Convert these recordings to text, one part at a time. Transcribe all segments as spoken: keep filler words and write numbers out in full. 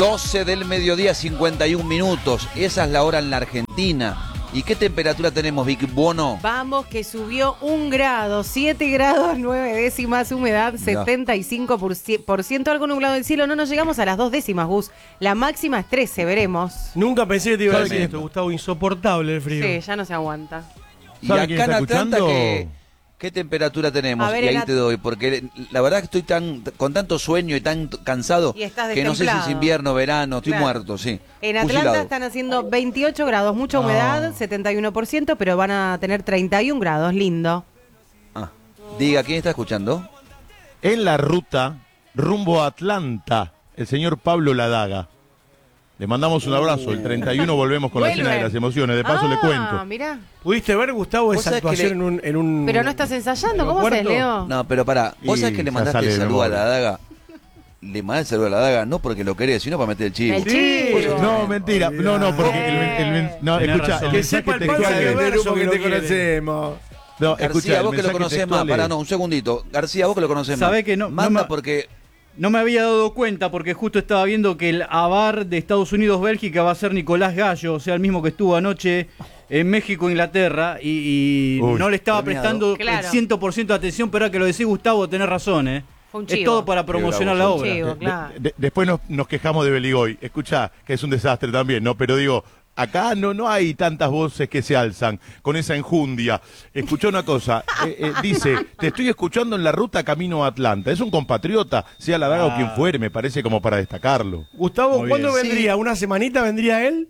doce del mediodía, cincuenta y un minutos. Esa es la hora en la Argentina. ¿Y qué temperatura tenemos, Vicky Buono? Vamos, que subió un grado, siete grados, nueve décimas, humedad, setenta y cinco por ciento, algo nublado del cielo. No nos llegamos a las dos décimas, Gus. La máxima es trece, veremos. Nunca pensé que te iba a decir esto, Gustavo. Insoportable el frío. Sí, ya no se aguanta. Y acá en Atlanta, ¿qué, ¿qué temperatura tenemos? A ver, y ahí At- te doy, porque la verdad que estoy tan con tanto sueño y tan cansado Y estás que no sé si es destemplado. invierno, verano, estoy Claro. muerto, sí. En Atlanta Fusilado. están haciendo veintiocho grados, mucha humedad, setenta y uno por ciento, pero van a tener treinta y un grados, lindo. Ah, diga, ¿quién está escuchando? En la ruta rumbo a Atlanta, el señor Pablo Ladaga. Le mandamos un abrazo. El treinta y uno volvemos con la Vuelven. cena de las emociones. De paso ah, le cuento. Mirá. ¿Pudiste ver, Gustavo, ¿Vos esa sabés que actuación le- en un, en un... Pero no estás ensayando, ¿cómo haces, aeropuerto? Leo? No, pero pará, vos Y sabés que le ya mandaste sale el de saludo a memoria. la daga. Le mandé el saludo a la daga no porque lo querés, sino para meter el chivo. El chivo. No, mentira. No, no, porque el, el- el- no, Tenés escucha, razón. el Que mensaje sepa el textual Pablo de- que verso que que te lo quiere. conocemos. No, García, escucha, el vos que lo mensaje conocés más, textual pará, es- no, un segundito. García, vos que lo conocés más. Sabés que no- no Manda me- porque... No me había dado cuenta porque justo estaba viendo que el A V A R de Estados Unidos-Bélgica va a ser Nicolás Gallo, o sea, el mismo que estuvo anoche en México-Inglaterra y, y Uy, no le estaba premiado. prestando Claro. el cien por ciento de atención, pero ahora que lo decís, Gustavo, tenés razón, ¿eh? Fue un Es chivo. todo para promocionar la bravo, obra. Chivo, De- claro. de- después nos, nos quejamos de Beligoy. Escucha, que es un desastre también, ¿no? Pero digo, acá no, no hay tantas voces que se alzan con esa enjundia. Escuchá una cosa, eh, eh, dice, te estoy escuchando en la ruta camino a Atlanta. Es un compatriota, sea la daga o Ah. quien fuere, me parece como para destacarlo. Gustavo, Muy ¿cuándo bien. vendría? ¿Una semanita vendría él?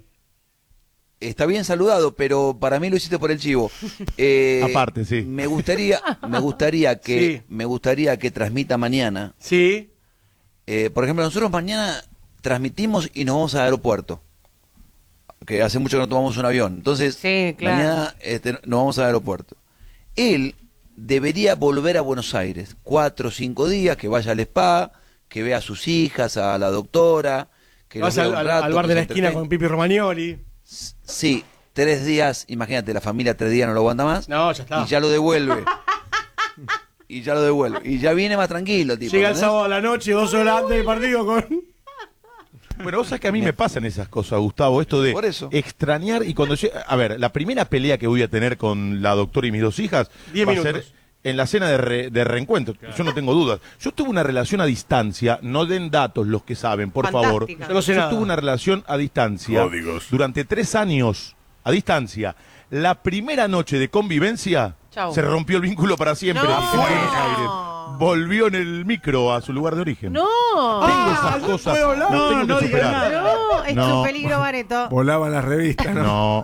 Está bien saludado, pero para mí lo hiciste por el chivo. Eh, Aparte, sí. Me gustaría, me gustaría que, Sí. me gustaría que transmita mañana. Sí. Eh, por ejemplo, nosotros mañana transmitimos y nos vamos al aeropuerto. Que hace mucho que no tomamos un avión. Entonces, Sí, claro. mañana este, nos vamos al aeropuerto. Él debería volver a Buenos Aires. Cuatro o cinco días, que vaya al spa, que vea a sus hijas, a la doctora. Que los Vas vea al, un al- rato, al bar que de la se esquina entretenga. con Pipi Romagnoli. Sí, tres días, imagínate, la familia tres días no lo aguanta más. No, ya está. Y ya lo devuelve. y ya lo devuelve. Y ya viene más tranquilo, tipo. Llega el ¿entendés? sábado a la noche, dos horas antes del partido con... Bueno, vos sabés que a mí me pasan esas cosas, Gustavo, esto de Por eso. extrañar y cuando llega... A ver, la primera pelea que voy a tener con la doctora y mis dos hijas Diez va a minutos. ser en la cena de, re- de reencuentro. Yo no tengo dudas. Yo tuve una relación a distancia, no den datos los que saben, por favor. Fantástica. Yo no sé Yo nada. tuve una relación a distancia Códigos. durante tres años, a distancia. La primera noche de convivencia Chau. se rompió el vínculo para siempre. No. en Buenos Aires. Volvió en el micro a su lugar de origen. No, Tengo esas no cosas. puedo hablar. las No, tengo no que digas superar. nada. no, es No. un peligro, Bareto. Volaban las revistas, ¿no? No.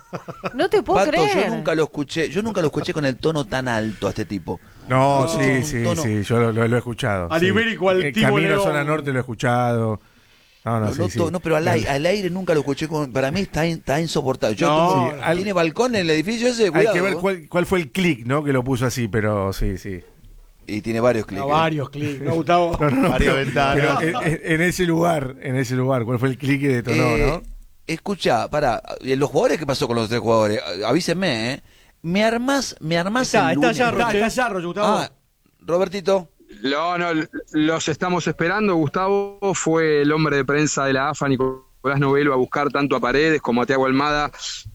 No te puedo Pato, creer. yo nunca lo escuché, yo nunca lo escuché con el tono tan alto a este tipo. No, No, sí, un sí, tono- sí, yo lo, lo- lo he escuchado. Al sí. Ibérico, al Eh, Timo Camino a León. Zona Norte lo he escuchado. No, no, No, sí, no, sí. to- no, pero al aire, al aire nunca lo escuché con, para mí está, in- está insoportable. Yo No, tengo- sí, al- ¿Tiene balcón en el edificio ese? Hay Cuidado, que ver ¿eh? cuál, cuál fue el clic, ¿no? Que lo puso así, pero sí, sí. Y tiene varios clics. A ¿eh? varios clics, ¿no, Gustavo? No, no, no, Varias pero, ventanas. pero en, en- en ese lugar, en ese lugar, ¿cuál fue el clic que detonó, Eh, no? Escucha, pará, ¿y los jugadores qué pasó con los tres jugadores? Avísenme, ¿eh? ¿Me armás, me armás Está, el está lunes? ya, Está, Roche. está Yarro, Gustavo. Ah, Robertito. No, no, los estamos esperando. Gustavo fue el hombre de prensa de la A F A, Nicolás Novelo, a buscar tanto a Paredes como a Thiago Almada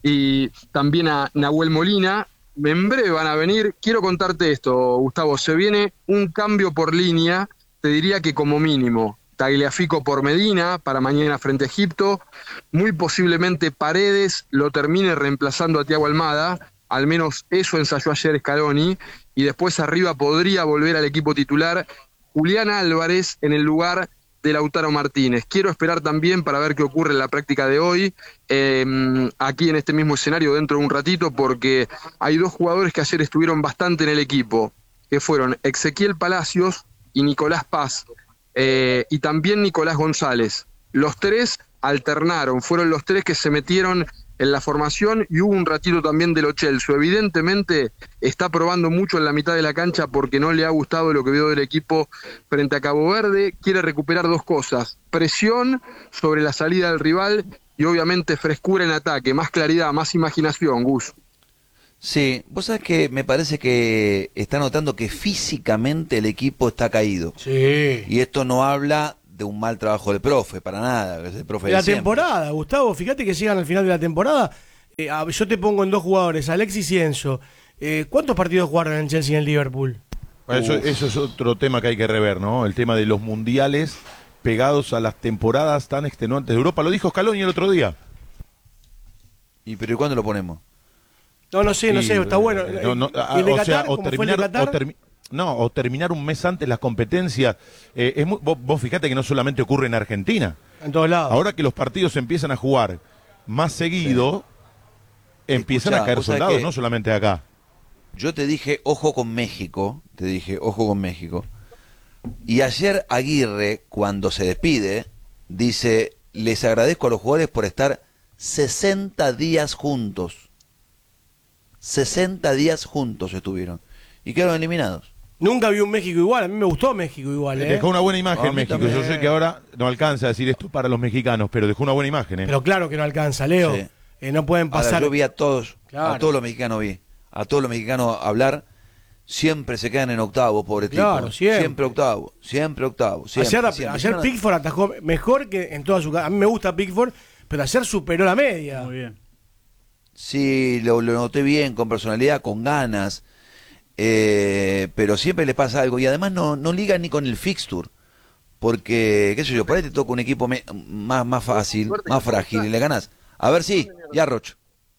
y también a Nahuel Molina. En breve van a venir. Quiero contarte esto, Gustavo. Se viene un cambio por línea, te diría que como mínimo. Tagliafico por Medina para mañana frente a Egipto. Muy posiblemente Paredes lo termine reemplazando a Thiago Almada. Al menos eso ensayó ayer Scaloni. Y después arriba podría volver al equipo titular Julián Álvarez en el lugar de Lautaro Martínez. Quiero esperar también para ver qué ocurre en la práctica de hoy, eh, aquí en este mismo escenario dentro de un ratito, porque hay dos jugadores que ayer estuvieron bastante en el equipo, que fueron Ezequiel Palacios y Nicolás Paz, eh, y también Nicolás González. Los tres alternaron, fueron los tres que se metieron en la formación y hubo un ratito también de Lo Celso. Evidentemente está probando mucho en la mitad de la cancha porque no le ha gustado lo que vio del equipo frente a Cabo Verde. Quiere recuperar dos cosas: presión sobre la salida del rival y obviamente frescura en ataque, más claridad, más imaginación, Gus. Sí, vos sabés que me parece que está notando que físicamente el equipo está caído. Sí. Y esto no habla de un mal trabajo del profe, para nada. Es el profe De de la siempre. temporada, Gustavo, fíjate que llegan al final de la temporada. Eh, a- yo te pongo en dos jugadores, Alexis y Enzo. Eh, ¿Cuántos partidos jugaron en Chelsea y en Liverpool? Bueno, eso, eso es otro tema que hay que rever, ¿no? El tema de los mundiales pegados a las temporadas tan extenuantes de Europa. Lo dijo Scaloni el otro día. ¿Y pero ¿y cuándo lo ponemos? No, no sé, no Sí, sé, está bueno. eh, no, no, ¿Y ah, el de o sea, Qatar, o como fue el de terminar, Qatar? o termi- no, o terminar un mes antes las competencias. Eh, es muy- vos, vos fíjate que no solamente ocurre en Argentina. En todos lados. Ahora que los partidos empiezan a jugar más seguido, empiezan Escuchá, a caer vos sabés soldados, que- no solamente acá. Yo te dije, ojo con México, te dije, ojo con México. Y ayer Aguirre, cuando se despide, dice, les agradezco a los jugadores por estar sesenta días juntos. sesenta días juntos estuvieron. Y quedaron eliminados. Nunca vi un México igual, a mí me gustó México igual, ¿eh? Dejó una buena imagen A mí México. también. Yo sé que ahora no alcanza a decir esto para los mexicanos, pero dejó una buena imagen. ¿eh? Pero claro que no alcanza, Leo. Sí. Eh, no pueden Ahora, pasar. yo vi a todos, Claro. a todos los mexicanos vi, a todos los mexicanos hablar, siempre se quedan en octavo, pobre tipo. Claro, siempre. Siempre octavo, siempre octavo. Siempre, ayer siempre. ayer Yo no- Pickford atajó mejor que en toda su carrera. A mí me gusta Pickford, pero ayer superó la media. Muy bien. Sí, lo, lo noté bien, con personalidad, con ganas, eh, pero siempre le pasa algo y además no, no liga ni con el fixture, porque, qué sé yo, por ahí te toca un equipo me- más, más fácil, más frágil y le ganas. A ver si, ya Roch.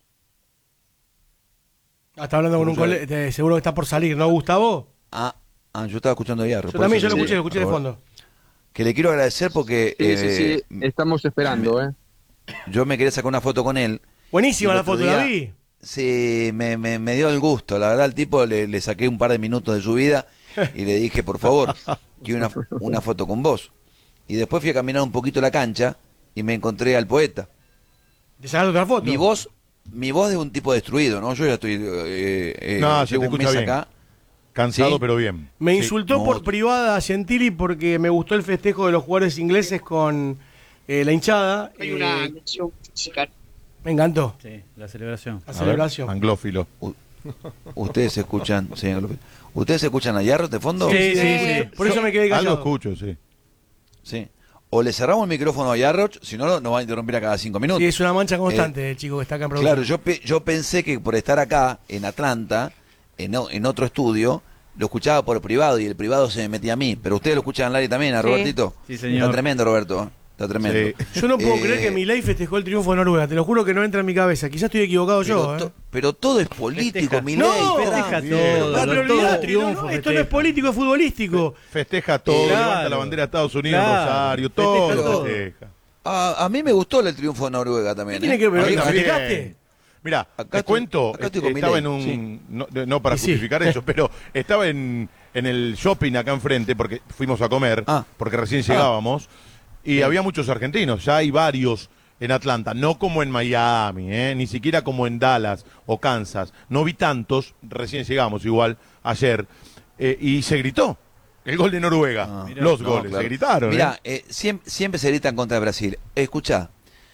Ah, está hablando con un Escuchá. colega, seguro que está por salir, ¿no, Gustavo? Ah, ah, yo estaba escuchando a Yarro. Yo por también, eso yo lo le- escuché, lo escuché de fondo. Que le quiero agradecer porque Sí, sí, eh, sí, estamos esperando, ¿eh? yo me quería sacar una foto con él. Buenísima Y el la otro foto, la día- vi. Sí, me, me, me dio el gusto. La verdad, al tipo le, le saqué un par de minutos de su vida y le dije, por favor, quiero una, una foto con vos. Y después fui a caminar un poquito la cancha y me encontré al poeta. ¿Te sacaste otra foto? Mi voz, mi voz es un tipo destruido, ¿no? Yo ya estoy. Eh, eh, No, se llevo te un escucha mes bien. acá. Cansado, Sí. pero bien. Me Sí. insultó no. por privada a Gentili porque me gustó el festejo de los jugadores ingleses con eh, la hinchada. Hay Eh, una mención musical. me encantó Sí, la celebración. la A ver, celebración. anglófilo. Ustedes escuchan. Sí, ¿ustedes escuchan a Yarro de fondo? Sí, sí, Sí, sí. Por eso me quedé Algo callado. escucho, sí. Sí. O le cerramos el micrófono a Yarroch, si no, nos va a interrumpir a cada cinco minutos. Sí, es una mancha constante el chico que está acá en producción. Claro, yo, pe- yo pensé que por estar acá, en Atlanta, en, o- en otro estudio, lo escuchaba por privado y el privado se me metía a mí. Pero ustedes lo escuchan al aire también, ¿a Sí. Robertito? Sí, señor. Está tremendo, Roberto. ¿eh? Está tremendo. Sí. Yo no puedo Eh, creer que Milei festejó el triunfo de Noruega. Te lo juro que no entra en mi cabeza. Quizás estoy equivocado pero, yo. ¿eh? to- pero todo es político, Festeja. Milei. No, Festeja bien. todo, Ah, pero todo olvidate, el triunfo. no, no, esto festeja. no es político, es futbolístico. Festeja todo, Claro. levanta la bandera de Estados Unidos, Claro. Rosario, todo Festeja lo todo. festeja. A, a mí me gustó el triunfo de Noruega también. ¿Qué tiene ¿eh? que ver? A mí ¿Lo también. festejaste? Mira, Acá te estoy- cuento, acá estoy eh, con estaba en Milei, un, no, no para Y sí. justificar eso, pero estaba en, en el shopping acá enfrente, porque fuimos a comer, Ah. porque recién llegábamos, y había muchos argentinos, ya hay varios en Atlanta, no como en Miami, ¿eh? Ni siquiera como en Dallas o Kansas, no vi tantos, recién llegamos igual ayer, eh, y se gritó el gol de Noruega, Ah, los no, goles, claro. se gritaron. Mirá, ¿eh? eh, siempre, siempre se gritan contra Brasil. Escuchá,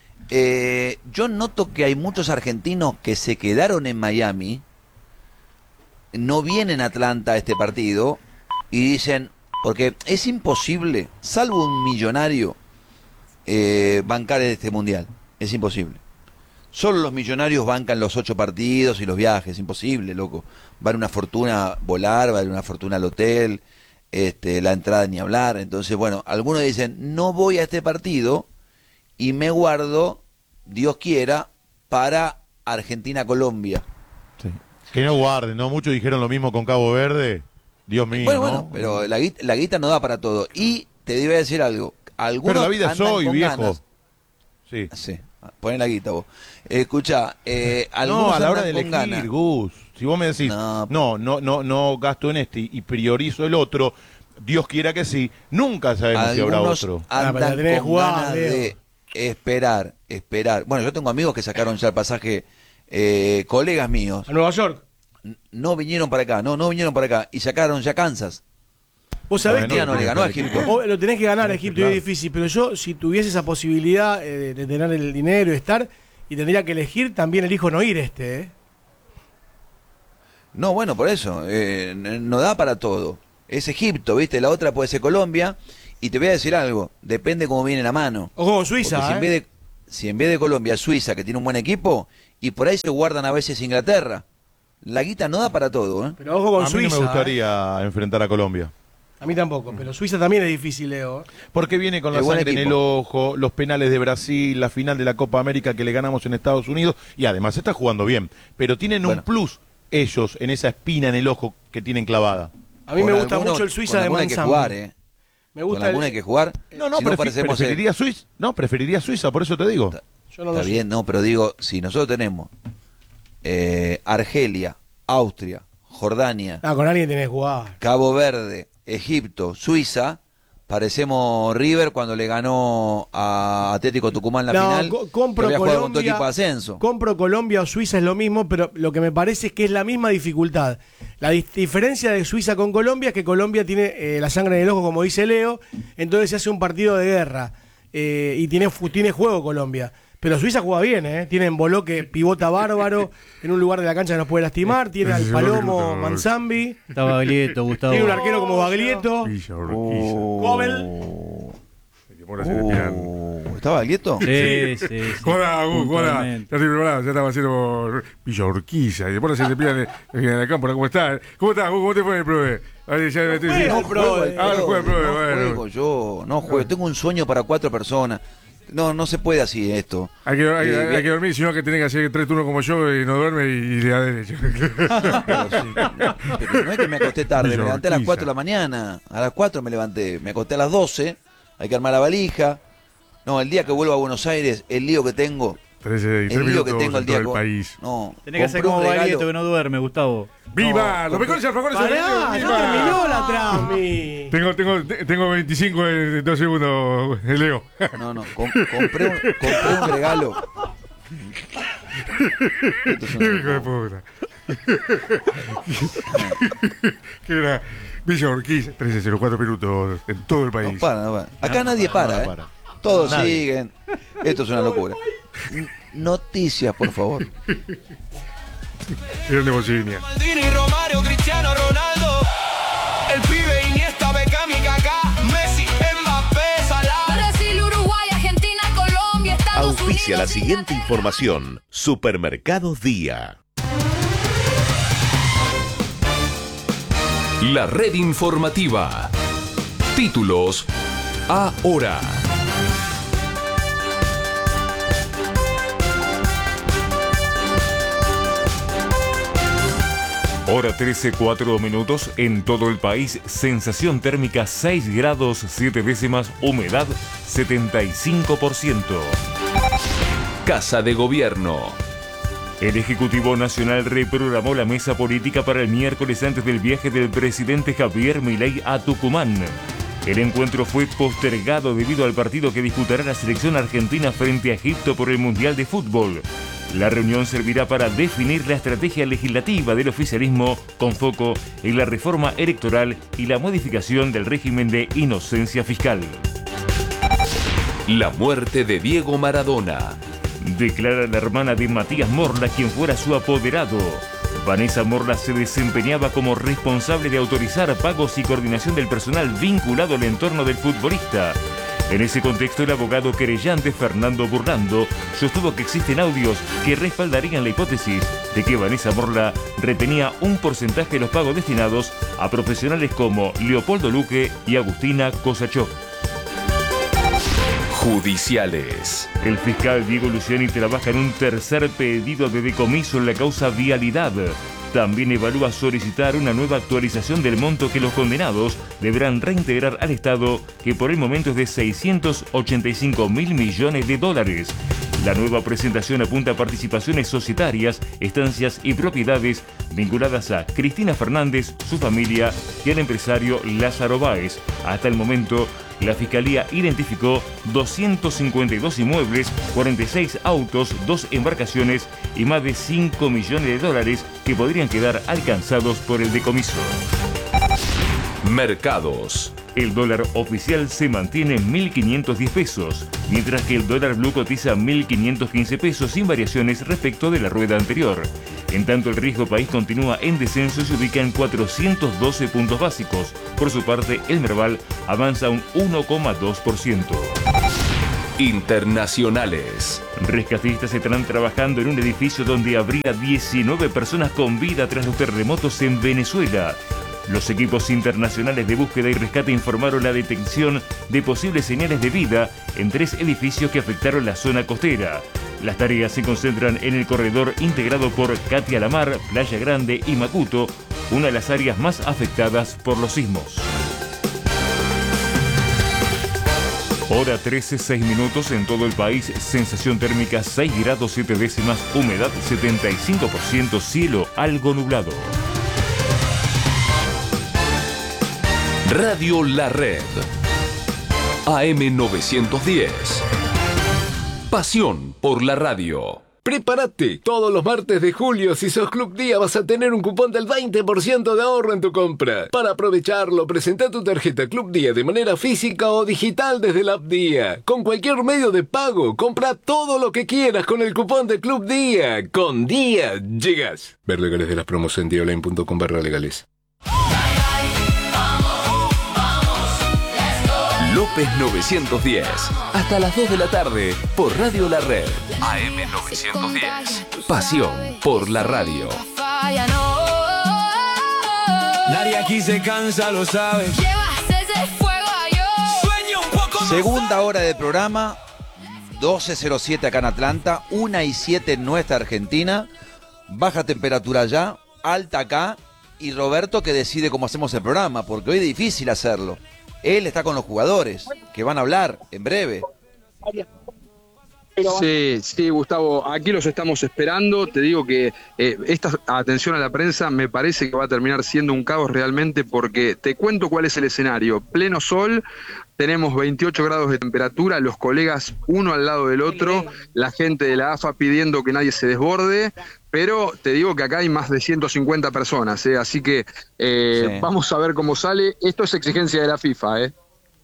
eh, yo noto que hay muchos argentinos que se quedaron en Miami, no vienen a Atlanta a este partido y dicen, porque es imposible, salvo un millonario, eh, bancar este mundial. Es imposible. Solo los millonarios bancan los ocho partidos y los viajes, imposible, loco. Vale una fortuna volar, vale una fortuna al hotel, este, la entrada ni hablar. Entonces, bueno, algunos dicen, no voy a este partido y me guardo, Dios quiera, para Argentina-Colombia. Sí. Que no guarden, ¿no? Muchos dijeron lo mismo con Cabo Verde. Dios mío, Bueno, ¿no? bueno, pero la guita, la guita no da para todo. Y te debo decir algo. Algunos Pero la vida es andan hoy, con viejo. ganas. Sí. Sí, poné la guita vos. Escucha, eh, algunos No, a la hora andan de con elegir, ganas. Gus. Si vos me decís, No. no, no, no, no gasto en este y priorizo el otro, Dios quiera que sí, nunca sabemos si habrá Algunos otro. Ah, pero la andan tenés que con jugar, ganas Leo. de esperar, esperar. Bueno, yo tengo amigos que sacaron ya el pasaje, eh, colegas míos, A Nueva York. n- no vinieron para acá, no, no vinieron para acá, y sacaron ya Kansas. Vos sabés Bueno, que no le ganó a Egipto. vos lo tenés que ganar a Egipto y Claro. es difícil, pero yo si tuviese esa posibilidad eh, de, de tener el dinero y estar y tendría que elegir, también elijo no ir este, ¿eh? No, bueno, por eso, eh, n- no da para todo. Es Egipto, ¿viste? La otra puede ser Colombia. Y te voy a decir algo, depende cómo viene la mano. Ojo con Suiza, Porque si, ¿eh? en vez de, si en vez de Colombia, Suiza, que tiene un buen equipo, y por ahí se guardan a veces Inglaterra. La guita no da para todo, ¿eh? Pero ojo con A mí Suiza. no me gustaría enfrentar a Colombia. ¿eh? A mí tampoco, pero Suiza también es difícil, Leo. ¿eh? Porque viene con la Es buen sangre en equipo. el ojo, los penales de Brasil, la final de la Copa América que le ganamos en Estados Unidos, y además está jugando bien. Pero tienen Bueno. un plus ellos en esa espina en el ojo que tienen clavada. A mí me Con gusta alguno- mucho el Suiza con de alguno hay que Manzambi. jugar, ¿eh? Me Con gusta alguno hay el... que jugar. No, no, si no prefi- parecemos el- preferiría Suiza. No, preferiría Suiza, por eso te digo. Yo no Está lo sé. bien, no, pero digo, si nosotros tenemos eh, Argelia, Austria, Jordania, Ah, con alguien tenés que jugar. Cabo Verde, Egipto, Suiza, parecemos River cuando le ganó a Atlético Tucumán la No, final. co- que compro había jugado con todo Colombia, equipo de ascenso. compro Colombia o Suiza es lo mismo, pero lo que me parece es que es la misma dificultad. La dis- diferencia de Suiza con Colombia es que Colombia tiene eh, la sangre en el ojo, como dice Leo, entonces se hace un partido de guerra eh, y tiene, fu- tiene juego Colombia. Pero Suiza juega bien, ¿eh? Tiene en Boló que pivota bárbaro, en un lugar de la cancha que nos puede lastimar, tiene al Palomo Manzambi, Está Baglietto, Gustavo. tiene un arquero como Baglietto, Villa Urquiza. Gobel. El que pone así de piano. Oh, ¿estaba Baglietto? Sí, sí, sí. Hola, Gus, hola. Ya Puntualmente. estoy preparado, ya estaba haciendo Villa Urquiza. Y después así te pidan en el campo, ¿cómo estás? ¿Cómo estás, Gus? ¿Cómo te fue el prove? Ahí ya me estoy Juega diciendo. el prove. Ah, no juega el prove, no bueno. juego yo, no juego. Tengo un sueño para cuatro personas. No, no se puede así esto. Hay que, hay, Eh, hay que dormir, sino que tiene que hacer tres turnos como yo y no duerme y, y le da derecho. Pero, sí, pero no es que me acosté tarde, me levanté a las Villa cuatro de la mañana. A las cuatro me levanté, me acosté a las doce, hay que armar la valija. No, el día que vuelvo a Buenos Aires, el lío que tengo, trece y el tres lío que minutos tengo el en día todo el que- país. No, Tenés que hacer compré un como regalo. Baglietto que no duerme, Gustavo. ¡Viva! No, ¡Los mejores alfajores Pará, argentinos! ya ¡Viva! terminó la Trami. Tengo, tengo, tengo veinticinco en dos segundos, Leo. No, no, com- compré, un, compré un regalo. Esto es una Hijo de puta. Que era Villa Urquiza, trece cero cuatro minutos en todo el país. No para, no para. Acá nadie para, no ¿eh? para. Todos Nadie. siguen. Esto es una locura. N- Noticias, por favor. Grande Bocinia. Maldini, Romario, Cristiano Ronaldo, el pibe Iniesta, Beckham y Kaká, Messi, Mbappé, Salah. Brasil, Uruguay, Argentina, Colombia, Estados Unidos. Auspicia la siguiente información. Supermercados Día. La red informativa. Títulos ahora. Hora trece, cuatro minutos en todo el país. Sensación térmica seis grados siete décimas. Humedad setenta y cinco por ciento. Casa de Gobierno. El Ejecutivo Nacional reprogramó la mesa política para el miércoles antes del viaje del presidente Javier Milei a Tucumán. El encuentro fue postergado debido al partido que disputará la selección argentina frente a Egipto por el Mundial de Fútbol. La reunión servirá para definir la estrategia legislativa del oficialismo con foco en la reforma electoral y la modificación del régimen de inocencia fiscal. La muerte de Diego Maradona. Declara la hermana de Matías Morla, quien fuera su apoderado. Vanessa Morla se desempeñaba como responsable de autorizar pagos y coordinación del personal vinculado al entorno del futbolista. En ese contexto, el abogado querellante Fernando Burlando sostuvo que existen audios que respaldarían la hipótesis de que Vanessa Morla retenía un porcentaje de los pagos destinados a profesionales como Leopoldo Luque y Agustina Cosachó. Judiciales. El fiscal Diego Luciani trabaja en un tercer pedido de decomiso en la causa vialidad. También evalúa solicitar una nueva actualización del monto que los condenados deberán reintegrar al Estado, que por el momento es de seiscientos ochenta y cinco mil millones de dólares. La nueva presentación apunta a participaciones societarias, estancias y propiedades vinculadas a Cristina Fernández, su familia y al empresario Lázaro Báez. Hasta el momento, la Fiscalía identificó doscientos cincuenta y dos inmuebles, cuarenta y seis autos, dos embarcaciones y más de cinco millones de dólares que podrían quedar alcanzados por el decomiso. Mercados. El dólar oficial se mantiene en mil quinientos diez pesos, mientras que el dólar blue cotiza mil quinientos quince pesos sin variaciones respecto de la rueda anterior. En tanto, el riesgo país continúa en descenso y se ubica en cuatrocientos doce puntos básicos. Por su parte, el Merval avanza un uno coma dos por ciento. Internacionales. Rescatistas estarán trabajando en un edificio donde habría diecinueve personas con vida tras los terremotos en Venezuela. Los equipos internacionales de búsqueda y rescate informaron la detección de posibles señales de vida en tres edificios que afectaron la zona costera. Las tareas se concentran en el corredor integrado por Catia la Mar, Playa Grande y Macuto, una de las áreas más afectadas por los sismos. Hora trece, seis minutos en todo el país, sensación térmica seis grados siete décimas, humedad setenta y cinco por ciento, cielo algo nublado. Radio La Red. A M novecientos diez. Pasión por la radio. Prepárate, todos los martes de julio, si sos Club Día, vas a tener un cupón del veinte por ciento de ahorro en tu compra. Para aprovecharlo, presenta tu tarjeta Club Día de manera física o digital desde la app Día. Con cualquier medio de pago, compra todo lo que quieras con el cupón de Club Día. Con Día, llegas. Ver legales de las promos en diaonline punto com barra legales. López novecientos diez. Hasta las dos de la tarde por Radio La Red. A M novecientos diez. Pasión por la radio. Nadie aquí se cansa, lo sabes. Segunda hora del programa, doce cero siete acá en Atlanta, una y siete en nuestra Argentina. Baja temperatura allá, alta acá. Y Roberto que decide cómo hacemos el programa, porque hoy es difícil hacerlo. Él está con los jugadores, que van a hablar en breve. Sí, sí, Gustavo, aquí los estamos esperando. Te digo que eh, esta atención a la prensa me parece que va a terminar siendo un caos realmente, porque te cuento cuál es el escenario. Pleno sol, tenemos veintiocho grados de temperatura, los colegas uno al lado del otro, la gente de la A F A pidiendo que nadie se desborde, pero te digo que acá hay más de ciento cincuenta personas, ¿eh? Así que eh, sí. Vamos a ver cómo sale. Esto es exigencia de la FIFA, ¿eh?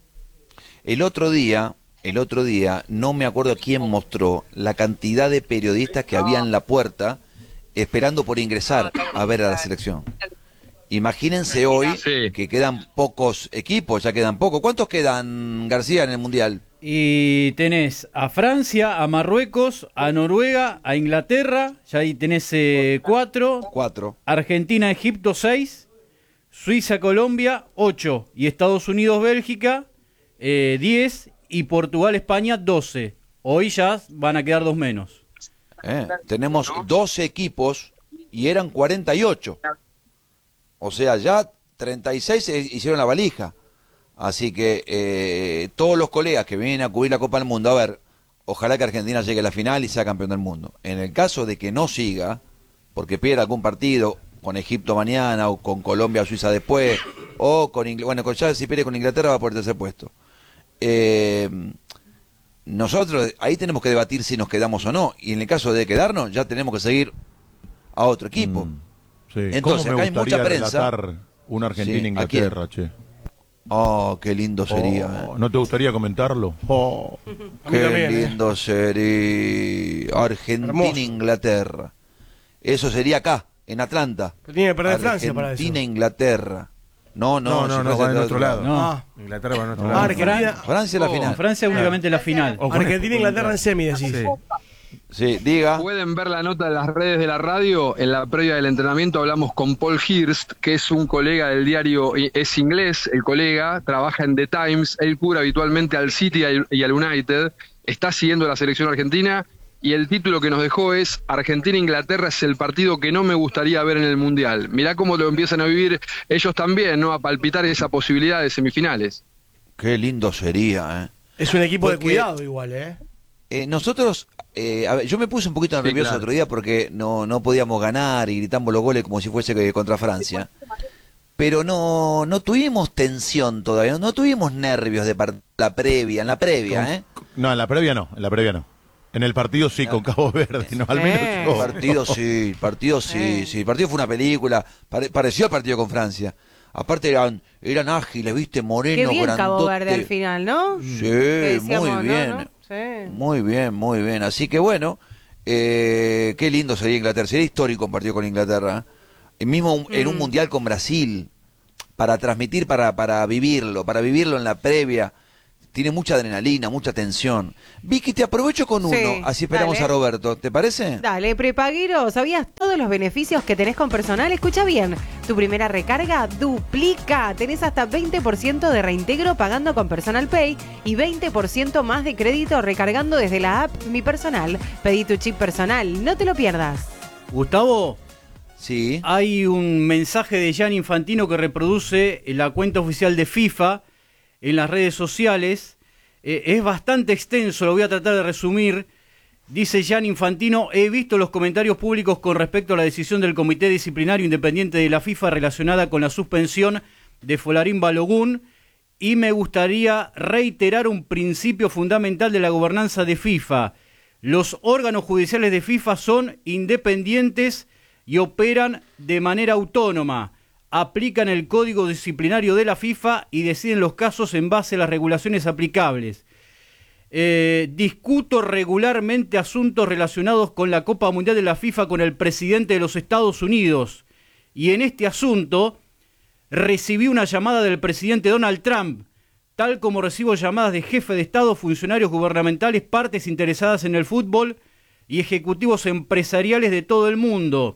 El otro día... El otro día, no me acuerdo quién mostró la cantidad de periodistas que había en la puerta esperando por ingresar a ver a la selección. Imagínense hoy sí. que quedan pocos equipos, ya quedan pocos. ¿Cuántos quedan, García, en el Mundial? Y tenés a Francia, a Marruecos, a Noruega, a Inglaterra, ya ahí tenés eh, cuatro. Cuatro. Argentina, Egipto, seis. Suiza, Colombia, ocho. Y Estados Unidos, Bélgica, eh, diez. Y Portugal, España, doce. Hoy ya van a quedar dos menos. Eh, tenemos doce equipos y eran cuarenta y ocho. O sea, ya treinta y seis hicieron la valija. Así que eh, todos los colegas que vienen a cubrir la Copa del Mundo, a ver, ojalá que Argentina llegue a la final y sea campeón del mundo. En el caso de que no siga, porque pierda algún partido con Egipto mañana o con Colombia o Suiza después, o con Ingl- bueno, ya si pierde con Inglaterra va por el tercer puesto. Eh, nosotros ahí tenemos que debatir si nos quedamos o no, y en el caso de quedarnos ya tenemos que seguir a otro equipo. Mm, sí. Entonces ¿Cómo me acá hay mucha prensa. Una Argentina-Inglaterra, sí, che. Oh, qué lindo sería. Oh, ¿no te gustaría comentarlo? Oh. Qué también, lindo eh. sería. Argentina-Inglaterra. Eso sería acá, en Atlanta. Pero tiene que perder Francia para eso. Argentina-Inglaterra. No, no, No, no, si no, va en otro lado. No. Ah. Inglaterra va en otro No. lado. Argentina, Francia la Oh, final. Francia únicamente la final. O con- Argentina e Inglaterra en semi, decís. Sí. Sí, diga. Pueden ver la nota de las redes de la radio. En la previa del entrenamiento hablamos con Paul Hirst, que es un colega del diario, es inglés, el colega, trabaja en The Times, él cubra habitualmente al City y al United, está siguiendo la selección argentina, y el título que nos dejó es Argentina-Inglaterra es el partido que no me gustaría ver en el Mundial. Mirá cómo lo empiezan a vivir ellos también, ¿no? A palpitar esa posibilidad de semifinales. Qué lindo sería, ¿eh? Es un equipo Porque- de cuidado igual, ¿eh? Eh, nosotros, eh, a ver, yo me puse un poquito Sí, nervioso claro. otro día porque no, no podíamos ganar y gritamos los goles como si fuese que contra Francia. Pero no, no tuvimos tensión todavía, no tuvimos nervios de par- la previa, en la previa, ¿eh? No, en la previa no, en la previa no. En el partido sí, con Cabo Verde, no, al menos Sí. yo. El partido sí, el partido sí, sí, el partido fue una película, pare- pareció al partido con Francia. Aparte eran, eran ágiles, viste, Moreno, Qué bien Cabo grandote. Verde al final, ¿no? Sí, Que decíamos, muy ¿no? bien. ¿no? Sí. Muy bien, muy bien. Así que bueno, Eh, qué lindo sería Inglaterra, sería histórico un partido con Inglaterra. Y mismo un- en un Mm. mundial con Brasil, para transmitir, para, para vivirlo, para vivirlo en la previa. Tiene mucha adrenalina, mucha tensión. Vicky, te aprovecho con uno, Sí, así esperamos dale. a Roberto. ¿Te parece? Dale, prepaguero, ¿sabías todos los beneficios que tenés con personal? Escucha bien, tu primera recarga duplica. Tenés hasta veinte por ciento de reintegro pagando con Personal Pay y veinte por ciento más de crédito recargando desde la app Mi Personal. Pedí tu chip personal, no te lo pierdas. Gustavo, Sí. hay un mensaje de Gianni Infantino que reproduce en la cuenta oficial de FIFA en las redes sociales. Eh, es bastante extenso, lo voy a tratar de resumir. Dice Gianni Infantino: he visto los comentarios públicos con respecto a la decisión del Comité Disciplinario Independiente de la FIFA relacionada con la suspensión de Folarín Balogun y me gustaría reiterar un principio fundamental de la gobernanza de FIFA. Los órganos judiciales de FIFA son independientes y operan de manera autónoma. Aplican el código disciplinario de la FIFA y deciden los casos en base a las regulaciones aplicables. Eh, discuto regularmente asuntos relacionados con la Copa Mundial de la FIFA con el presidente de los Estados Unidos. Y en este asunto recibí una llamada del presidente Donald Trump, tal como recibo llamadas de jefes de Estado, funcionarios gubernamentales, partes interesadas en el fútbol y ejecutivos empresariales de todo el mundo.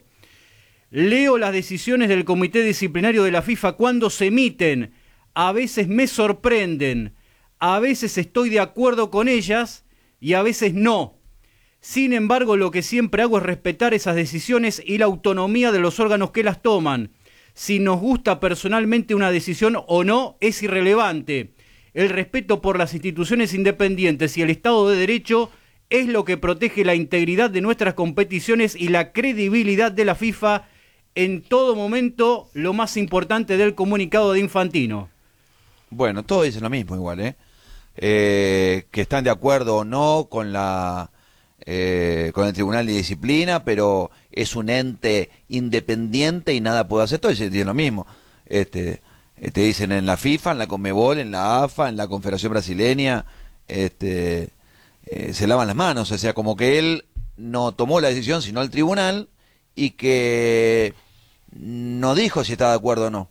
Leo las decisiones del Comité Disciplinario de la FIFA cuando se emiten. A veces me sorprenden, a veces estoy de acuerdo con ellas y a veces no. Sin embargo, lo que siempre hago es respetar esas decisiones y la autonomía de los órganos que las toman. Si nos gusta personalmente una decisión o no, es irrelevante. El respeto por las instituciones independientes y el Estado de Derecho es lo que protege la integridad de nuestras competiciones y la credibilidad de la FIFA. En todo momento, lo más importante del comunicado de Infantino. Bueno, todos dicen lo mismo igual, ¿eh? Eh, que están de acuerdo o no con la eh, con el Tribunal de Disciplina, pero es un ente independiente y nada puede hacer. Todos dicen lo mismo. Este, eh, te dicen en la FIFA, en la Conmebol, en la A F A, en la Confederación Brasileña, este, eh, se lavan las manos. O sea, como que él no tomó la decisión, sino el tribunal, y que no dijo si está de acuerdo o no.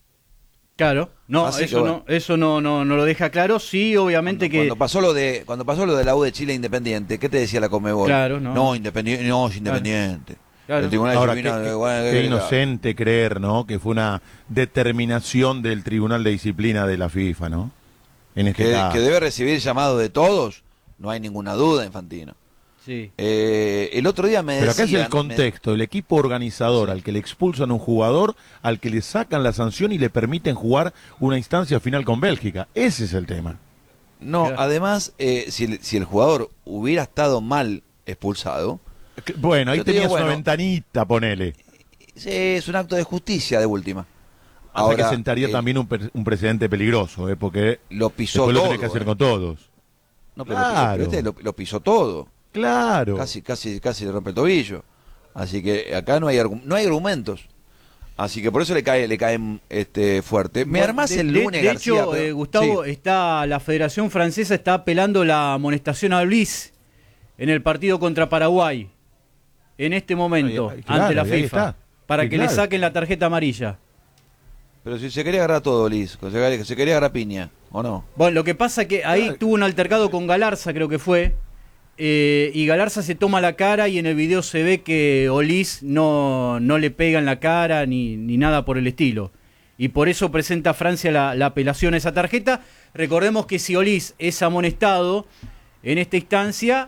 Claro, no, Así que eso, bueno. no, eso no, no, no lo deja claro. Sí, obviamente Cuando, que... cuando pasó lo de cuando pasó lo de la U de Chile Independiente, ¿qué te decía la Conmebol? Claro, no. No, independiente, no, es independiente. Claro. El Tribunal de Ahora, qué, Disciplina, qué- bueno, qué que- inocente creer, ¿no? Que fue una determinación del Tribunal de Disciplina de la FIFA, ¿no? En este que, caso. que debe recibir llamado de todos, no hay ninguna duda, Infantino. Sí. Eh, el otro día me Pero acá es decían, el contexto, el equipo organizador al que le expulsan a un jugador, al que le sacan la sanción y le permiten jugar una instancia final con Bélgica. Ese es el tema. me- no, Claro. además, eh, si, el- si el jugador hubiera estado mal expulsado, Bueno, ahí Yo te digo, tenías bueno, una ventanita, ponele. sí, es un acto de justicia de última. Ahora que sentaría eh, también un, per- un precedente peligroso, ¿eh? Porque lo pisó después lo todo. tenés que hacer eh. con todos. No, pero Claro. este lo, lo pisó todo. Claro. Casi, casi, casi le rompe el tobillo. Así que acá no hay argu- no hay argumentos. Así que por eso le cae, le caen este fuerte. Me Bueno, armás de- el de- lunes, de García. hecho, pero- eh, Gustavo, sí. está la Federación Francesa está apelando la amonestación a Luis en el partido contra Paraguay. En este momento, Ahí- ahí- claro, ante la y ahí FIFA. está. Para Sí, que le claro. saquen la tarjeta amarilla. Pero si se quería agarrar todo, Liz. Se quería, se quería agarrar piña, ¿o no? Bueno, lo que pasa es que ahí tuvo un altercado con Galarza, creo que fue. eh, y Galarza se toma la cara y en el video se ve que Olís no, no le pega en la cara ni, ni nada por el estilo. Y por eso presenta a Francia la, la apelación a esa tarjeta. Recordemos que si Olís es amonestado en esta instancia,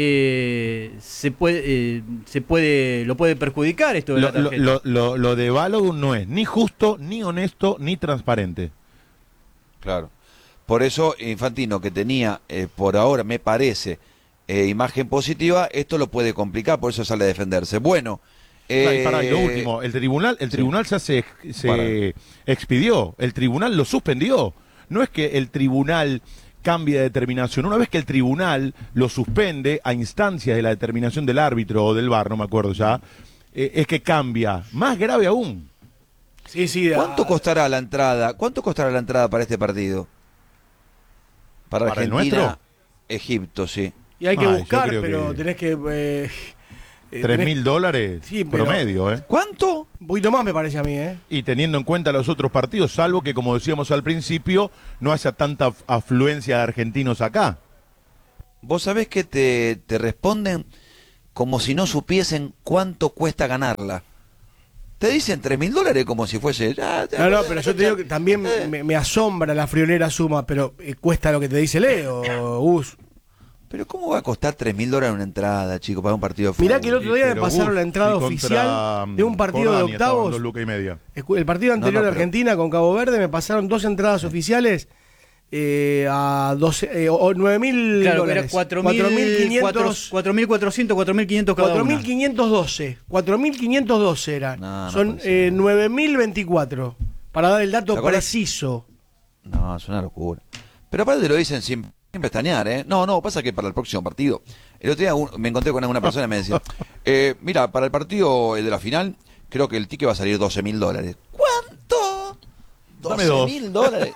eh, se puede, eh, se puede, lo puede perjudicar esto de Lo, la lo, tarjeta. lo, lo- lo de Balogun no es ni justo, ni honesto, ni transparente. Claro. Por eso Infantino, que tenía, eh, por ahora me parece, eh, imagen positiva, esto lo puede complicar, por eso sale a defenderse. Bueno. Pará, eh, y pará, y lo último, el tribunal, el sí. tribunal ya se, se Pará. expidió, el tribunal lo suspendió. No es que el tribunal cambie de determinación. Una vez que el tribunal lo suspende a instancias de la determinación del árbitro o del V A R, no me acuerdo ya, eh, es que cambia. Más grave aún. Sí, sí. ¿Cuánto ah, costará la entrada? ¿Cuánto costará la entrada para este partido? Para, ¿Para el Argentina, nuestro? Egipto, sí. Y hay que Ay, yo buscar, creo pero que- tenés que... Eh, eh, Tres tenés- mil dólares Sí, pero- promedio, ¿eh? ¿Cuánto? Un poquito más me parece a mí, ¿eh? Y teniendo en cuenta los otros partidos, salvo que, como decíamos al principio, no haya tanta af- afluencia de argentinos acá. Vos sabés que te, te responden como si no supiesen cuánto cuesta ganarla. Te dicen tres mil dólares como si fuese... ya, ya, No, no, pero yo te digo que también me, me asombra la friolera suma, pero eh, cuesta lo que te dice Leo, Gus. Pero ¿cómo va a costar tres mil dólares una entrada, chico, para un partido de fútbol? Mirá que el otro día me Pero, pasaron Gus, la entrada y contra, oficial de un partido de Jordania estaban octavos. dos lucas y media. Escu- El partido anterior No, no, de pero- Argentina con Cabo Verde me pasaron dos entradas oficiales eh, a doce, eh, o nueve mil Claro, que era dólares. cuatro mil quinientos, cuatro mil cuatrocientos, cuatro mil quinientos cada cuatro una. mil quinientos doce. cuatro mil quinientos doce eran. No, no Son puede ser. eh, nueve mil veinticuatro. Para dar el dato ¿Te acuerdas? preciso. No, es una locura. Pero aparte lo dicen sin, sin pestañear, ¿eh? No, no, pasa que para el próximo partido. El otro día un- me encontré con alguna persona y me decía, eh, mira, para el partido eh, de la final, creo que el ticket va a salir doce mil dólares. ¿Cuánto? Dame ¿doce dos. mil dólares?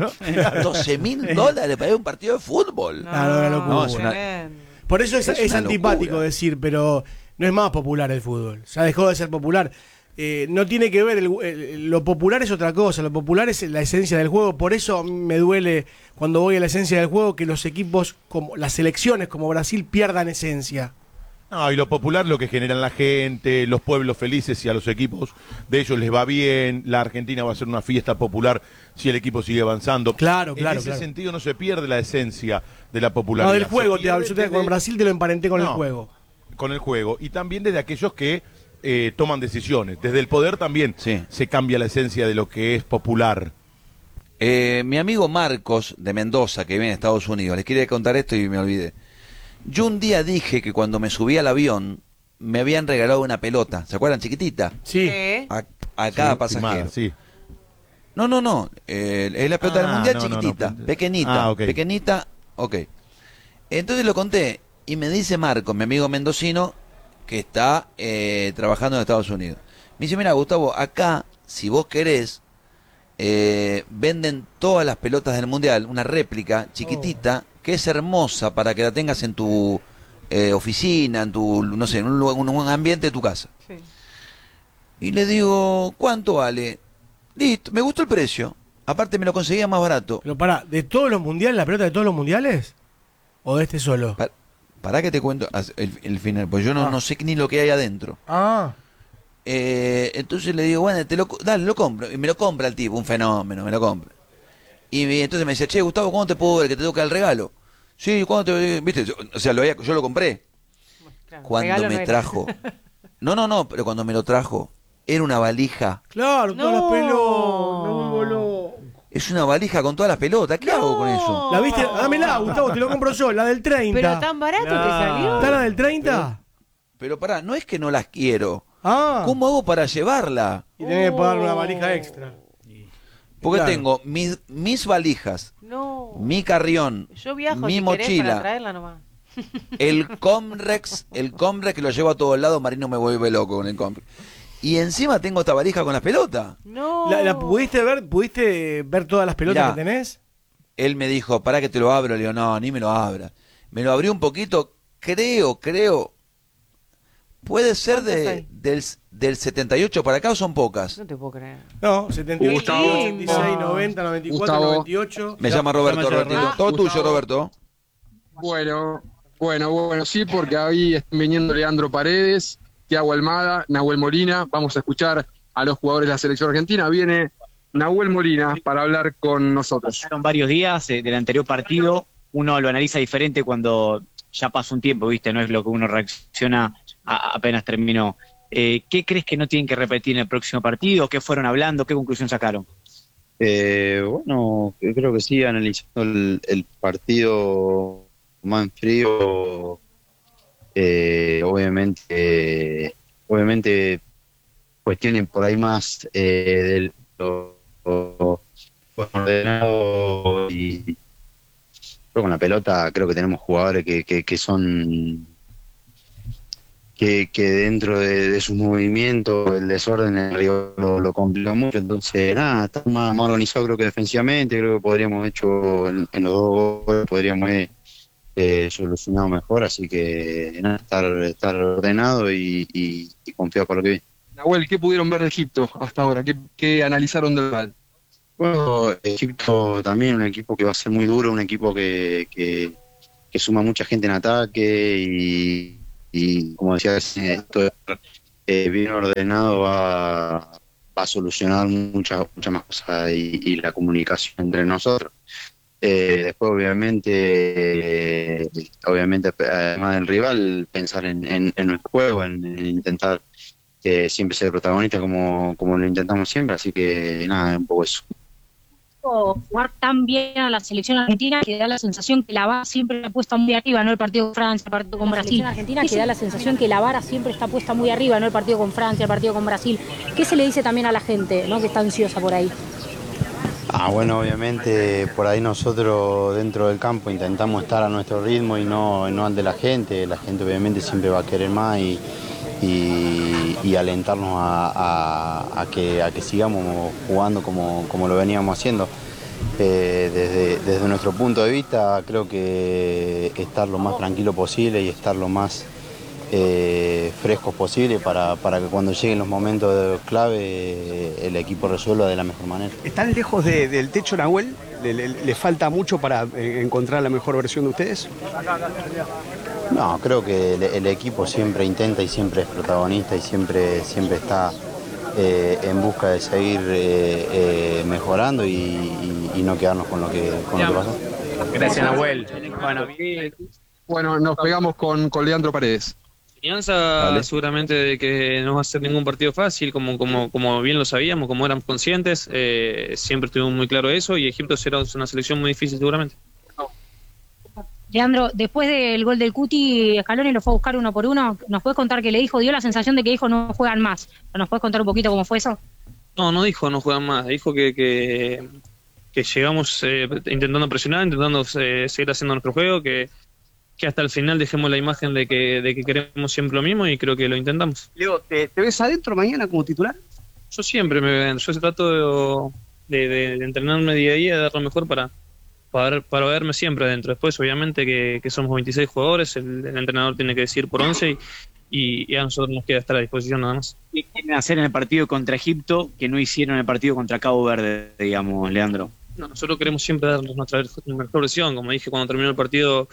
doce mil dólares para ir a un partido de fútbol. No, no, una locura. No, es una- tremendo. Por eso es, Es es una antipático locura. decir, pero no es más popular el fútbol. Ya dejó de ser popular. Eh, no tiene que ver, el- el- lo popular es otra cosa, lo popular es la esencia del juego. Por eso a mí me duele cuando voy a la esencia del juego que los equipos, como las selecciones como Brasil, pierdan esencia. No, y lo popular lo que generan la gente, los pueblos felices, si a los equipos de ellos les va bien, la Argentina va a ser una fiesta popular si el equipo sigue avanzando. Claro, En claro, ese claro. sentido no se pierde la esencia de la popularidad. No, del Se juego, te pierde hablo. Yo te- desde- con Brasil te lo emparenté con el No. juego. Con el juego. Y también desde aquellos que eh, toman decisiones. Desde el poder también Sí. se cambia la esencia de lo que es popular. Eh, mi amigo Marcos de Mendoza, que vive en Estados Unidos, les quería contar esto y me olvidé. Yo un día dije que cuando me subí al avión me habían regalado una pelota, ¿se acuerdan? Chiquitita. Sí. ¿Qué? A, a cada Sí, pasajero. firmada, sí. No, no, no. eh, es la pelota del Ah, mundial no, no, no, chiquitita, pe- pequeñita, Ah, ok. pequeñita, ok. Entonces lo conté y me dice Marcos, mi amigo mendocino, que está eh, trabajando en Estados Unidos. Me dice, mira, Gustavo, acá, si vos querés, eh, venden todas las pelotas del mundial, una réplica chiquitita, que es hermosa para que la tengas en tu eh, oficina, en tu, no sé, en un, lugar- un, un ambiente de tu casa. Sí. Y le digo, ¿cuánto vale? Listo, me gustó el precio. Aparte me lo conseguía más barato. Pero pará, ¿de todos los mundiales, la pelota de todos los mundiales? ¿O de este solo? Pa- Pará que te cuento as- el, el final, pues yo no, Ah. no sé ni lo que hay adentro. Ah. Eh, entonces le digo, bueno, te lo, co- dale, lo compro. Y me lo compra el tipo, un fenómeno, me lo compra. Y me- entonces me decía, che, Gustavo, ¿cómo te puedo ver que te toca el regalo? Sí, ¿cuándo te viste? Yo- o sea, lo había- yo lo compré. Claro, Cuando regalo no me era. trajo. No, no, no, pero cuando me lo trajo, era una valija. Claro, todas las No. pelotas. Me vuelvo loco. Es una valija con todas las pelotas. ¿Qué hago con eso? ¿La viste? Dámela, Gustavo, te lo compro yo, la del treinta. Pero tan barato te salió. ¿Está la del treinta? Pero pará, no es que no las quiero. Ah. ¿Cómo hago para llevarla? Y tenés que pagar una valija extra. Porque Claro. tengo mis, mis valijas, No. mi carrión, Yo viajo mi si querés para mochila, traerla nomás. el Comrex, el Comrex que lo llevo a todos lados, Marino me vuelve loco con el Comrex. Y encima tengo esta valija con las pelotas. No. ¿La, la pudiste ver? ¿Pudiste ver todas las pelotas Mirá. que tenés? Él me dijo, para que te lo abro. Le digo, no, ni me lo abra. Me lo abrió un poquito, creo, creo. Puede ser ¿Cuántas de, hay? del, del setenta y ocho para acá o son pocas. No te puedo creer. No, setenta y ocho, Gustavo. ochenta y seis, noventa, noventa y cuatro, Gustavo. noventa y ocho. Me llama Roberto, llama Robertito. Roberto. Todo tuyo, Gustavo. Roberto. Bueno, bueno, bueno, sí, porque ahí están viniendo Leandro Paredes, Thiago Almada, Nahuel Molina. Vamos a escuchar a los jugadores de la selección argentina. Viene Nahuel Molina para hablar con nosotros. Pasaron varios días eh, del anterior partido, uno lo analiza diferente cuando ya pasó un tiempo, ¿viste? No es lo que uno reacciona a- apenas terminó. Eh, ¿Qué crees que no tienen que repetir en el próximo partido? ¿Qué fueron hablando? ¿Qué conclusión sacaron? Eh, bueno, yo creo que sí, analizando el, el partido más en frío, eh, obviamente, eh, obviamente cuestiones por ahí más eh, del lo, lo- lo ordenado y pero con la pelota creo que tenemos jugadores que, que, que son que, que dentro de, de sus movimientos el desorden el rival lo, lo complica mucho, entonces nada, está más, más organizado creo que defensivamente, creo que podríamos hecho en, en los dos goles, podríamos eh, eh, solucionado mejor, así que nada, estar, estar ordenado y, y, y confiado para lo que viene. Nahuel, ¿qué pudieron ver de Egipto hasta ahora? ¿Qué, qué analizaron del rival? Bueno, Egipto también un equipo que va a ser muy duro, un equipo que, que, que suma mucha gente en ataque y, y como decía, esto eh, bien ordenado va, va a solucionar muchas muchas más cosas y, y la comunicación entre nosotros. Eh, después obviamente, eh, obviamente además del rival, pensar en, en, en nuestro juego, en, en intentar eh, siempre ser protagonista como, como lo intentamos siempre, así que nada, un poco eso. Jugar tan bien a la selección argentina que da la sensación que la vara siempre está puesta muy arriba, no el partido con Francia, el partido con Brasil. La Argentina que da la sensación que la vara siempre está puesta muy arriba, no el partido con Francia, el partido con Brasil. ¿Qué se le dice también a la gente, ¿no?, que está ansiosa por ahí? Ah, bueno, obviamente por ahí nosotros dentro del campo intentamos estar a nuestro ritmo y no, no al de la gente. La gente obviamente siempre va a querer más y, y, y alentarnos a, a, a, que, a que sigamos jugando como, como lo veníamos haciendo. Eh, desde, desde nuestro punto de vista creo que estar lo más tranquilo posible y estar lo más eh, frescos posible para, para que cuando lleguen los momentos clave eh, el equipo resuelva de la mejor manera. ¿Están lejos de, del techo, Nahuel? ¿Le, le, le falta mucho para eh, encontrar la mejor versión de ustedes? No, creo que el, el equipo siempre intenta y siempre es protagonista y siempre, siempre está eh, en busca de seguir eh, eh, mejorando y, y, y no quedarnos con lo que, con lo que pasó. Gracias, Nahuel. Bueno, bueno, nos pegamos con, con Leandro Paredes. Confianza Vale. seguramente de que no va a ser ningún partido fácil, como como como bien lo sabíamos, como éramos conscientes, eh, siempre tuvimos muy claro eso, y Egipto será una selección muy difícil seguramente. Leandro, después del gol del Cuti, Scaloni lo fue a buscar uno por uno. ¿Nos puedes contar qué le dijo? Dio la sensación de que dijo no juegan más. ¿Nos puedes contar un poquito cómo fue eso? No, no dijo no juegan más, dijo que que, que llegamos eh, intentando presionar, intentando eh, seguir haciendo nuestro juego, que que hasta el final dejemos la imagen de que, de que queremos siempre lo mismo, y creo que lo intentamos. Leo, ¿te, te ves adentro mañana como titular? Yo siempre me veo, yo trato de, de, de entrenarme día a día, de dar lo mejor para, para, para verme siempre adentro. Después, obviamente, que, que somos veintiséis jugadores, el, el entrenador tiene que decir por once, y, y, y a nosotros nos queda estar a disposición nada más. ¿Qué quieren hacer en el partido contra Egipto que no hicieron en el partido contra Cabo Verde, digamos, Leandro? No, nosotros queremos siempre dar nuestra mejor versión. Como dije cuando terminó el partido,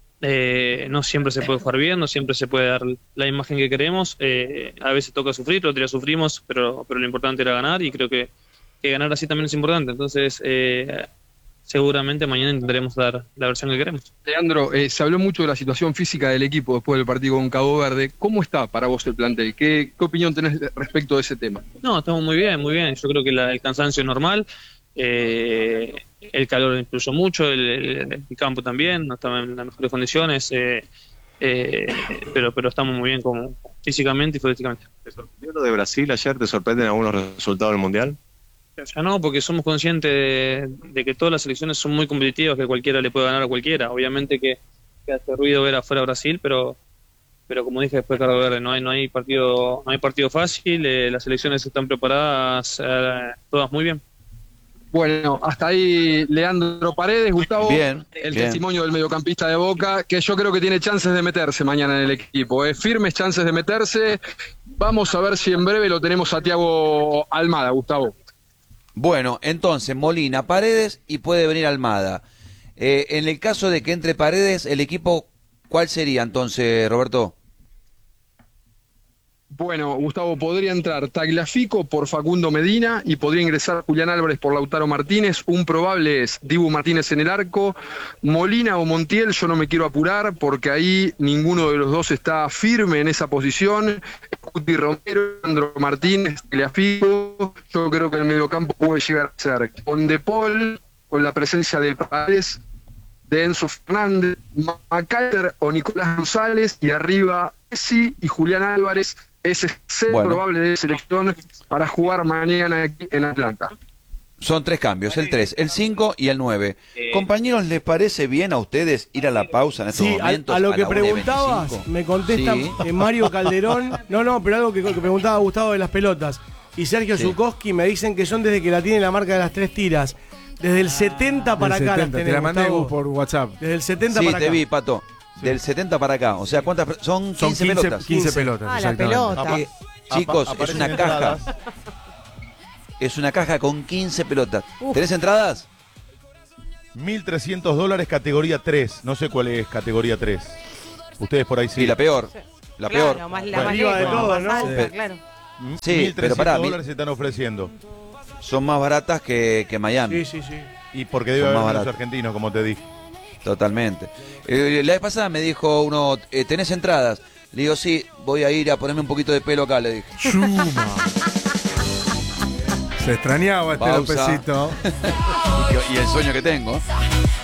Eh, no siempre se puede jugar bien, no siempre se puede dar la imagen que queremos, eh, a veces toca sufrir, otros días sufrimos, pero, pero lo importante era ganar, y creo que, que ganar así también es importante. Entonces eh, seguramente mañana intentaremos dar la versión que queremos. Leandro, eh, se habló mucho de la situación física del equipo después del partido con Cabo Verde. ¿Cómo está para vos el plantel? ¿Qué, qué opinión tenés respecto de ese tema? No, estamos muy bien, muy bien. Yo creo que la, el cansancio es normal. Eh, el calor influyó mucho, el, el, el campo también, no estaba en las mejores condiciones, eh, eh, pero pero estamos muy bien como físicamente y futbolísticamente. ¿Te sorprendió lo de Brasil ayer? ¿Te sorprenden algunos resultados del Mundial? Ya no, porque somos conscientes de, de que todas las selecciones son muy competitivas, que cualquiera le puede ganar a cualquiera. Obviamente que, que hace ruido ver afuera a Brasil, pero pero como dije después de Cabo Verde, no hay no hay partido no hay partido fácil, eh, las selecciones están preparadas eh, todas muy bien. Bueno, hasta ahí Leandro Paredes. Gustavo, bien, el bien. testimonio del mediocampista de Boca, que yo creo que tiene chances de meterse mañana en el equipo, ¿eh? Firmes chances de meterse. Vamos a ver si en breve lo tenemos a Thiago Almada, Gustavo. Bueno, entonces Molina, Paredes y puede venir Almada. Eh, en el caso de que entre Paredes, el equipo, ¿cuál sería entonces, Roberto? Bueno, Gustavo, podría entrar Tagliafico por Facundo Medina y podría ingresar Julián Álvarez por Lautaro Martínez. Un probable es Dibu Martínez en el arco, Molina o Montiel. Yo no me quiero apurar porque ahí ninguno de los dos está firme en esa posición. Cuti Romero, Andro Martínez, Tagliafico. Yo creo que el mediocampo puede llegar a ser con De Paul, con la presencia de Paredes, de Enzo Fernández, McAllister o Nicolás González, y arriba Messi y Julián Álvarez. Ese es el Bueno. probable de selección para jugar mañana aquí en Atlanta. Son tres cambios, el tres, el cinco y el nueve. Compañeros, ¿les parece bien a ustedes ir a la pausa en estos Sí, a, momentos? a lo a que la una y preguntabas, veinticinco? me contesta Sí. eh, Mario Calderón. No, no, pero algo que, que preguntaba Gustavo de las pelotas. Y Sergio Sí. Zukowski me dicen que son desde que la tiene la marca de las tres tiras. Desde el setenta para Del acá setenta, las te la tenemos, mandé Gustavo. Gus, por WhatsApp. Desde el setenta Sí, para te acá. vi, Pato. Del setenta para acá. O sea, ¿cuántas? pe- Son Son quince, quince, pelotas. quince pelotas, Ah, la exactamente. pelota. Apa- Apa- Chicos, es aparecen una caja. entradas. Es una caja con quince pelotas. Uf. ¿Tenés entradas? mil trescientos dólares categoría tres. No sé cuál es categoría tres. Ustedes por ahí sí. Y la peor. La Claro, peor. más, la Bueno, más arriba de lejos, todo, más ¿no? alta, Sí. claro. Sí, mil pero trescientos pará, mil- dólares se están ofreciendo. Son más baratas que, que Miami. Sí, sí, sí. Y porque debe Son haber más menos baratas. argentinos, como te dije. Totalmente. Eh, la vez pasada me dijo uno, eh, ¿tenés entradas? Le digo, sí, voy a ir a ponerme un poquito de pelo acá, le dije. Chuma. Se extrañaba este Pausa. Lopecito. y, y el sueño que tengo.